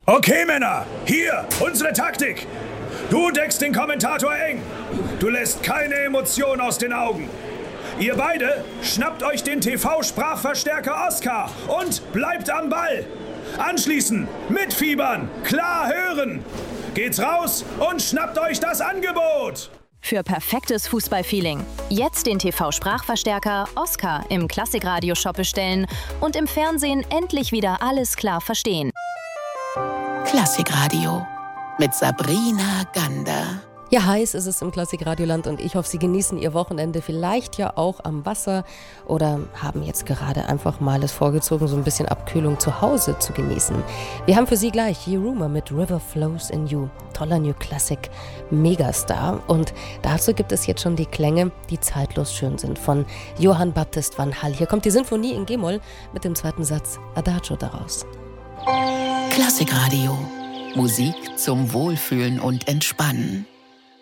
Okay, Männer, hier, unsere Taktik. Du deckst den Kommentator eng. Du lässt keine Emotion aus den Augen. Ihr beide schnappt euch den TV-Sprachverstärker Oscar und bleibt am Ball. Anschließend mitfiebern, klar hören. Geht's raus und schnappt euch das Angebot. Für perfektes Fußballfeeling. Jetzt den TV-Sprachverstärker Oscar im Klassikradio-Shop bestellen und im Fernsehen endlich wieder alles klar verstehen. Klassikradio mit Sabrina Gander. Ja, heiß ist es im Klassikradioland und ich hoffe, Sie genießen Ihr Wochenende vielleicht ja auch am Wasser oder haben jetzt gerade einfach mal es vorgezogen, so ein bisschen Abkühlung zu Hause zu genießen. Wir haben für Sie gleich Yiruma mit River Flows in You. Toller New Classic Megastar. Und dazu gibt es jetzt schon die Klänge, die zeitlos schön sind, von Johann Baptist van Hall. Hier kommt die Sinfonie in G-Moll mit dem zweiten Satz Adagio daraus. Klassikradio. Musik zum Wohlfühlen und Entspannen.